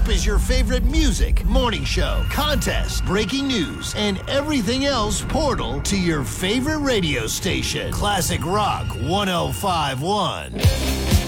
is your favorite music, morning show, contest, breaking news, and everything else portal to your favorite radio station. Classic Rock 105.1.